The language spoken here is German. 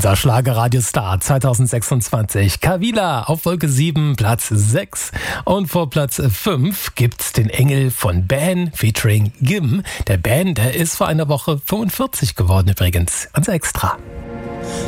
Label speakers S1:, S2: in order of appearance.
S1: Unser Schlagerradiostar 2026. Kavila auf Wolke 7, Platz 6. Und vor Platz 5 gibt's den Engel von Ben featuring Gim. Der Ben, der ist vor einer Woche 45 geworden übrigens. Unser Extra.